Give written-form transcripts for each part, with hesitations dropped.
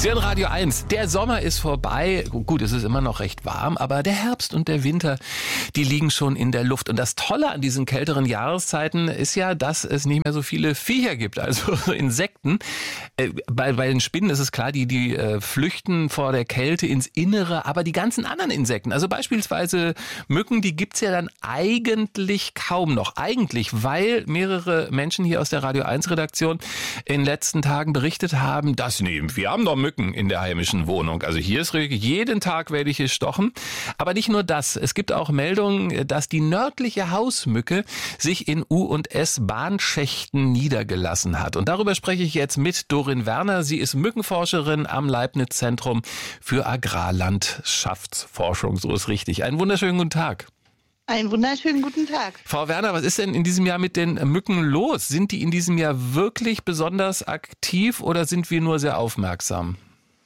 Sie hören Radio 1. Der Sommer ist vorbei. Gut, es ist immer noch recht warm, aber der Herbst und der Winter, die liegen schon in der Luft. Und das Tolle an diesen kälteren Jahreszeiten ist ja, dass es nicht mehr so viele Viecher gibt, also Insekten. Bei den Spinnen ist es klar, die flüchten vor der Kälte ins Innere, aber die ganzen anderen Insekten, also beispielsweise Mücken, die gibt's ja dann eigentlich kaum noch. Eigentlich, weil mehrere Menschen hier aus der Radio 1 Redaktion in den letzten Tagen berichtet haben, dass wir haben doch Mücken in der heimischen Wohnung. Also hier ist jeden Tag werde ich gestochen. Aber nicht nur das. Es gibt auch Meldungen, dass die nördliche Hausmücke sich in U- und S-Bahnschächten niedergelassen hat. Und darüber spreche ich jetzt mit Dorin Werner. Sie ist Mückenforscherin am Leibniz-Zentrum für Agrarlandschaftsforschung. So ist richtig. Einen wunderschönen guten Tag. Einen wunderschönen guten Tag. Frau Werner, was ist denn in diesem Jahr mit den Mücken los? Sind die in diesem Jahr wirklich besonders aktiv oder sind wir nur sehr aufmerksam?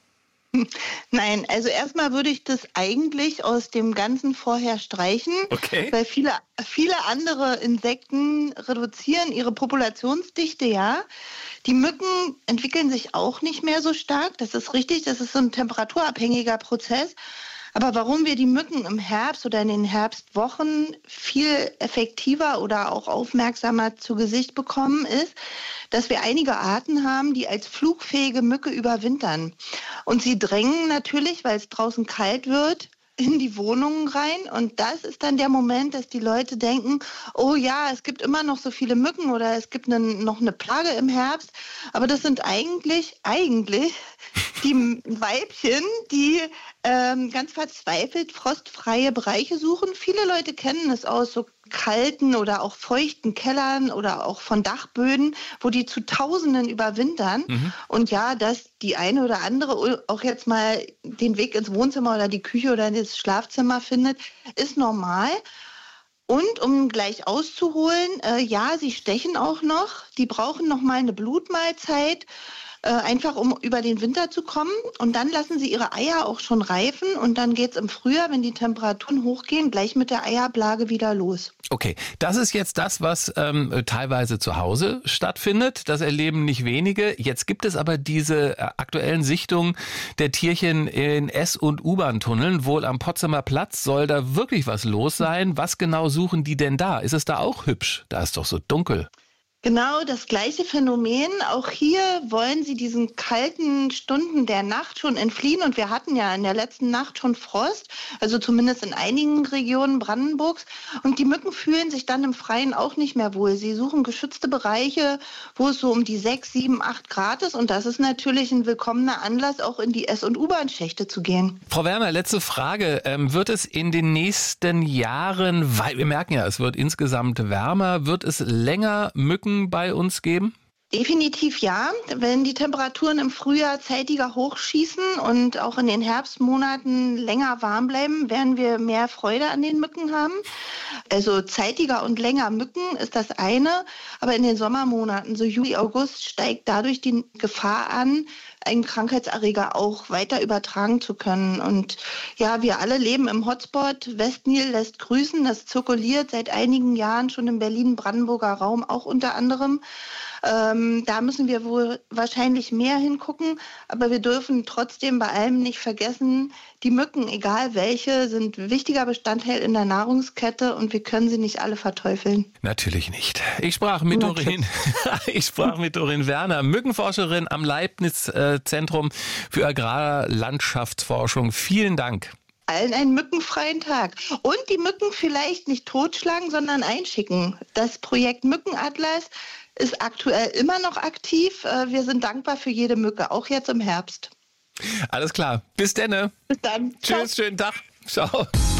Nein, also erstmal würde ich das eigentlich aus dem Ganzen vorher streichen, Okay. Weil viele andere Insekten reduzieren ihre Populationsdichte, ja. Die Mücken entwickeln sich auch nicht mehr so stark, das ist richtig, das ist so ein temperaturabhängiger Prozess. Aber warum wir die Mücken im Herbst oder in den Herbstwochen viel effektiver oder auch aufmerksamer zu Gesicht bekommen, ist, dass wir einige Arten haben, die als flugfähige Mücke überwintern. Und sie drängen natürlich, weil es draußen kalt wird, in die Wohnungen rein. Und das ist dann der Moment, dass die Leute denken, oh ja, es gibt immer noch so viele Mücken oder es gibt noch eine Plage im Herbst. Aber das sind eigentlich die Weibchen, die ganz verzweifelt frostfreie Bereiche suchen. Viele Leute kennen es aus so kalten oder auch feuchten Kellern oder auch von Dachböden, wo die zu Tausenden überwintern. Und ja, dass die eine oder andere auch jetzt mal den Weg ins Wohnzimmer oder die Küche oder ins Schlafzimmer findet, ist normal. Und um gleich auszuholen, ja, sie stechen auch noch. Die brauchen noch mal eine Blutmahlzeit, einfach um über den Winter zu kommen. Und dann lassen sie ihre Eier auch schon reifen. Und dann geht's im Frühjahr, wenn die Temperaturen hochgehen, gleich mit der Eiablage wieder los. Okay, das ist jetzt das, was teilweise zu Hause stattfindet. Das erleben nicht wenige. Jetzt gibt es aber diese aktuellen Sichtungen der Tierchen in S- und U-Bahn-Tunneln. Wohl am Potsdamer Platz soll da wirklich was los sein. Was genau suchen die denn da? Ist es da auch hübsch? Da ist doch so dunkel. Genau das gleiche Phänomen. Auch hier wollen sie diesen kalten Stunden der Nacht schon entfliehen. Und wir hatten ja in der letzten Nacht schon Frost, also zumindest in einigen Regionen Brandenburgs. Und die Mücken fühlen sich dann im Freien auch nicht mehr wohl. Sie suchen geschützte Bereiche, wo es so um die 6, 7, 8 Grad ist. Und das ist natürlich ein willkommener Anlass, auch in die S- und U-Bahn-Schächte zu gehen. Frau Werner, letzte Frage. Wird es in den nächsten Jahren, weil wir merken ja, es wird insgesamt wärmer, wird es länger Mücken bei uns geben? Definitiv ja. Wenn die Temperaturen im Frühjahr zeitiger hochschießen und auch in den Herbstmonaten länger warm bleiben, werden wir mehr Freude an den Mücken haben. Also zeitiger und länger Mücken ist das eine, aber in den Sommermonaten, so Juli, August, steigt dadurch die Gefahr an, einen Krankheitserreger auch weiter übertragen zu können. Und ja, wir alle leben im Hotspot. Westnil lässt grüßen. Das zirkuliert seit einigen Jahren schon im Berlin-Brandenburger Raum auch unter anderem. Da müssen wir wohl wahrscheinlich mehr hingucken, aber wir dürfen trotzdem bei allem nicht vergessen, die Mücken, egal welche, sind ein wichtiger Bestandteil in der Nahrungskette und wir können sie nicht alle verteufeln. Natürlich nicht. Ich sprach mit Dorin Werner, Mückenforscherin am Leibniz-Zentrum für Agrarlandschaftsforschung. Vielen Dank. Allen einen mückenfreien Tag. Und die Mücken vielleicht nicht totschlagen, sondern einschicken. Das Projekt Mückenatlas ist aktuell immer noch aktiv. Wir sind dankbar für jede Mücke, auch jetzt im Herbst. Alles klar. Bis denne. Bis dann. Tschüss, Ciao. schönen Tag. Ciao.